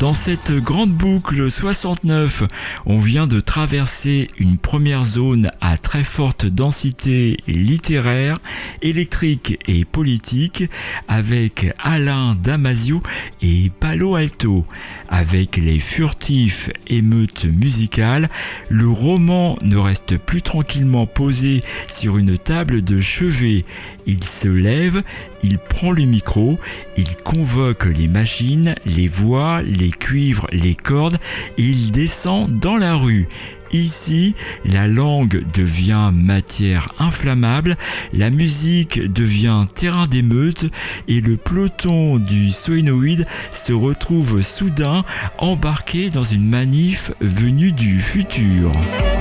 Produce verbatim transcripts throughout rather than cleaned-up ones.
Dans cette grande boucle soixante-neuf, on vient de traverser une première zone à très forte densité littéraire, électrique et politique avec Alain Damasio et Palo Alto. Avec les furtifs émeutes musicales, le roman ne reste plus tranquillement posé sur une table de chevet. Il se lève, il prend le micro, il convoque les machines, les voix, les cuivres, les cordes et il descend dans la rue. Ici, la langue devient matière inflammable, la musique devient terrain d'émeute et le peloton du Sohénoïde se retrouve soudain embarqué dans une manif venue du futur.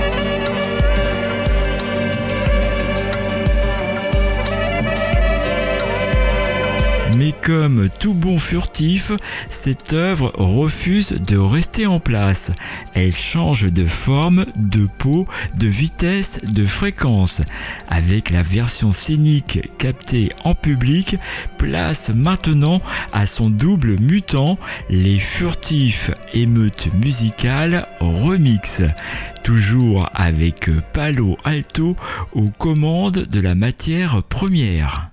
Mais comme tout bon furtif, cette œuvre refuse de rester en place. Elle change de forme, de peau, de vitesse, de fréquence. Avec la version scénique captée en public, place maintenant à son double mutant, les furtifs émeutes musicales remix. Toujours avec Palo Alto aux commandes de la matière première.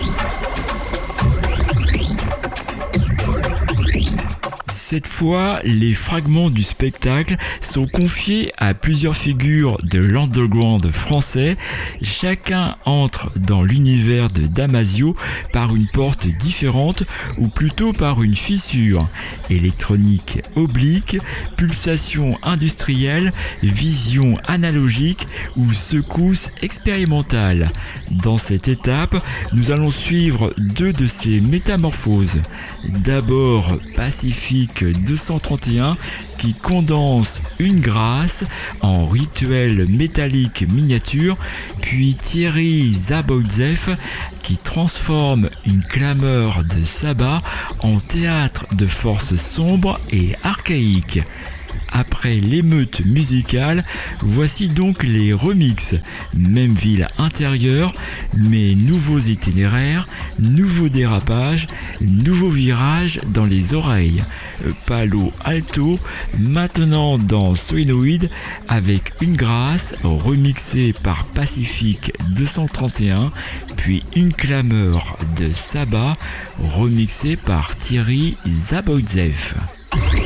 Cette fois, les fragments du spectacle sont confiés à plusieurs figures de l'underground français. Chacun entre dans l'univers de Damasio par une porte différente ou plutôt par une fissure. Électronique oblique, pulsation industrielle, vision analogique ou secousse expérimentale. Dans cette étape, nous allons suivre deux de ces métamorphoses. D'abord, Pacifique deux cent trente et un qui condense une grâce en rituel métallique miniature, puis Thierry Zaboïtsev qui transforme une clameur de sabbat en théâtre de forces sombres et archaïques. Après l'émeute musicale, voici donc les remixes. Même ville intérieure, mais nouveaux itinéraires, nouveaux dérapages, nouveaux virages dans les oreilles. Palo Alto, maintenant dans Sohénoïde, avec une grâce remixée par Pacifique deux cent trente et un, puis une clameur de sabbat remixée par Thierry Zaboïtsev.